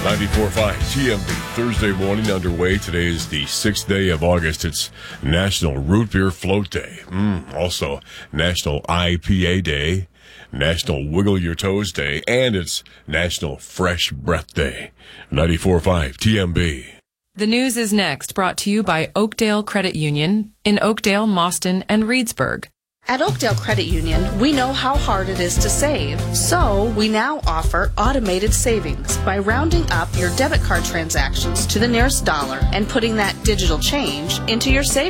94.5 TMB, Thursday morning underway. Today is the 6th day of August. It's National Root Beer Float Day. Also, National IPA Day, National Wiggle Your Toes Day, and it's National Fresh Breath Day. 94.5 TMB. The news is next, brought to you by Oakdale Credit Union in Oakdale, Mauston, and Reedsburg. At Oakdale Credit Union, we know how hard it is to save, so we now offer automated savings by rounding up your debit card transactions to the nearest dollar and putting that digital change into your savings